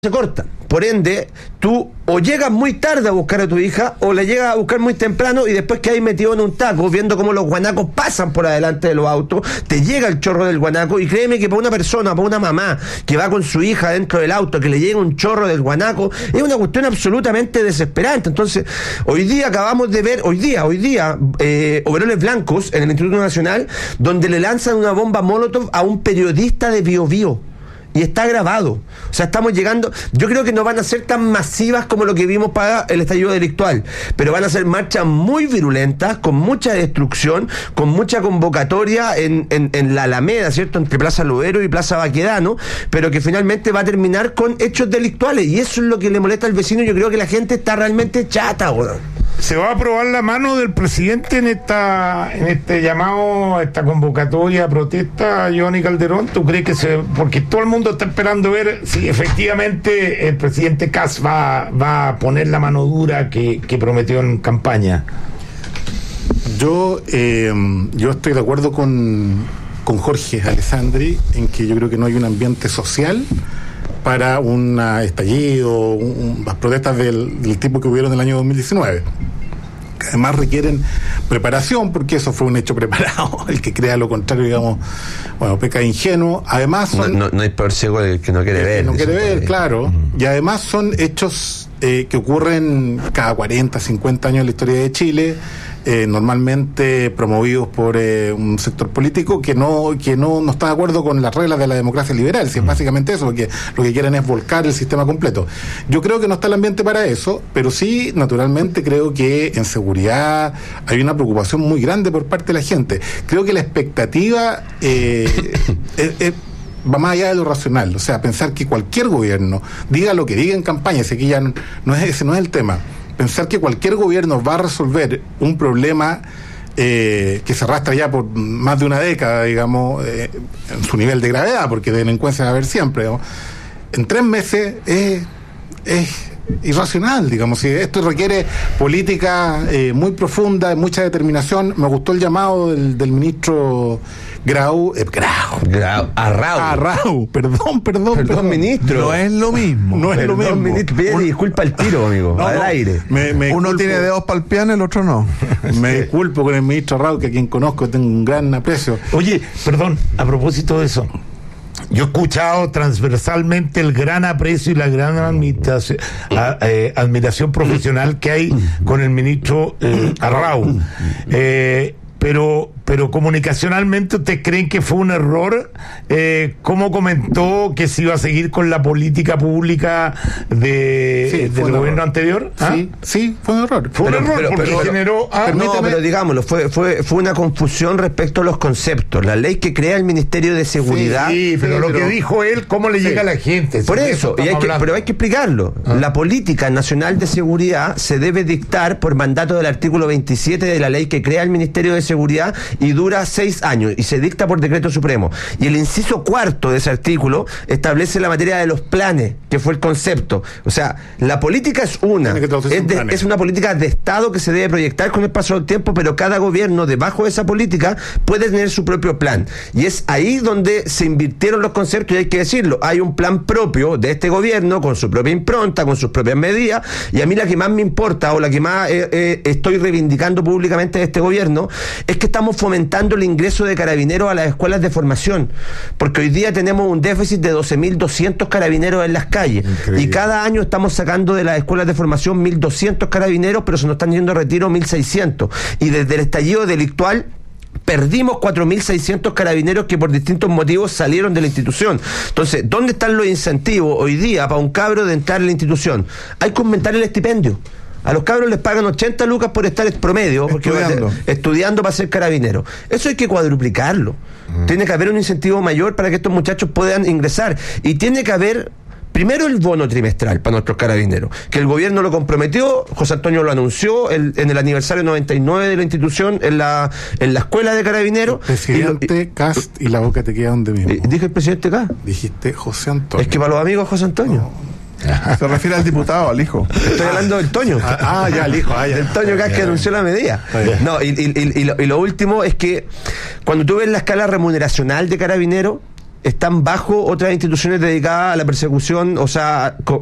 se corta. Por ende, tú o llegas muy tarde a buscar a tu hija o la llegas a buscar muy temprano y después que hay metido en un taco viendo cómo los guanacos pasan por adelante de los autos, te llega el chorro del guanaco y créeme que para una persona, para una mamá que va con su hija dentro del auto, que le llega un chorro del guanaco, es una cuestión absolutamente desesperante. Entonces, hoy día acabamos de ver, overoles blancos en el Instituto Nacional donde le lanzan una bomba Molotov a un periodista de Bío Bío. Y está grabado. O sea, estamos llegando. Yo creo que no van a ser tan masivas como lo que vimos para el estallido delictual, pero van a ser marchas muy virulentas, con mucha destrucción, con mucha convocatoria en la Alameda, ¿cierto? Entre Plaza Loero y Plaza Baquedano, pero que finalmente va a terminar con hechos delictuales. Y eso es lo que le molesta al vecino. Yo creo que la gente está realmente chata, weón. ¿Se va a aprobar la mano del presidente en este llamado, esta convocatoria a protesta, Johnny Calderón? ¿Tú crees que porque todo el mundo está esperando ver si efectivamente el presidente Kast va a poner la mano dura que prometió en campaña? Yo estoy de acuerdo con Jorge Alessandri en que yo creo que no hay un ambiente social para un estallido, las protestas del tipo que hubieron en el año 2019. Que además requieren preparación, porque eso fue un hecho preparado. El que crea lo contrario, digamos, peca de ingenuo. Además no hay peor ciego el que no quiere ver. No quiere ver, claro. Y además son hechos que ocurren cada 40, 50 años en la historia de Chile, normalmente promovidos por un sector político que no está de acuerdo con las reglas de la democracia liberal. Si es básicamente eso, porque lo que quieren es volcar el sistema completo. Yo creo que no está el ambiente para eso, pero sí, naturalmente, creo que en seguridad hay una preocupación muy grande por parte de la gente. Creo que la expectativa va más allá de lo racional. O sea, pensar que cualquier gobierno diga lo que diga en campaña, ese no es el tema. Pensar que cualquier gobierno va a resolver un problema que se arrastra ya por más de una década, digamos, en su nivel de gravedad, porque de delincuencia va a haber siempre, digamos, en 3 meses es irracional, digamos. Esto requiere política muy profunda, mucha determinación. Me gustó el llamado del ministro Arrau, ministro. No es lo mismo. No es lo mismo. Ministro, pide disculpa al tiro, amigo, al aire. Uno tiene dedos para el piano, el otro no. Me disculpo con el ministro Arrau, que a quien conozco tengo un gran aprecio. Oye, perdón, a propósito de eso, yo he escuchado transversalmente el gran aprecio y la gran admiración profesional que hay con el ministro Arrau. Pero comunicacionalmente, ¿ustedes creen que fue un error? ¿Cómo comentó que se iba a seguir con la política pública del gobierno anterior? ¿Ah? Sí, fue un error. Fue un error porque generó... pero digámoslo, fue una confusión respecto a los conceptos. La ley que crea el Ministerio de Seguridad... Sí, pero lo que dijo él, ¿cómo le llega a la gente? Por eso, pero hay que explicarlo. La política nacional de seguridad se debe dictar por mandato del artículo 27 de la ley que crea el Ministerio de Seguridad y dura 6 años y se dicta por decreto supremo. Y el inciso 4 de ese artículo establece la materia de los planes, que fue el concepto. O sea, la política es es una política de Estado que se debe proyectar con el paso del tiempo, pero cada gobierno debajo de esa política puede tener su propio plan. Y es ahí donde se invirtieron los conceptos, y hay que decirlo. Hay un plan propio de este gobierno con su propia impronta, con sus propias medidas, y a mí la que más me importa o la que más estoy reivindicando públicamente de este gobierno es que estamos fomentando el ingreso de carabineros a las escuelas de formación, porque hoy día tenemos un déficit de 12.200 carabineros en las calles. Increíble. Y cada año estamos sacando de las escuelas de formación 1.200 carabineros, pero se nos están yendo a retiro 1.600, y desde el estallido delictual perdimos 4.600 carabineros que por distintos motivos salieron de la institución. Entonces, ¿dónde están los incentivos hoy día para un cabro de entrar en la institución? Hay que aumentar el estipendio. A los cabros les pagan 80 lucas por estar promedio, porque estudiando para ser carabinero. Eso hay que cuadruplicarlo. Tiene que haber un incentivo mayor para que estos muchachos puedan ingresar. Y tiene que haber, primero, el bono trimestral para nuestros carabineros, que el gobierno lo comprometió, José Antonio lo anunció en el aniversario 99 de la institución, en la escuela de carabineros. Presidente Kast, y la boca te queda donde mismo. ¿Dije el presidente Kast? Dijiste José Antonio. Es que para los amigos José Antonio. No. Se refiere al diputado, al hijo. Estoy hablando del Toño. El hijo. Del Toño que anunció la medida. No, y lo último es que cuando tú ves la escala remuneracional de Carabineros, están bajo otras instituciones dedicadas a la persecución, o sea,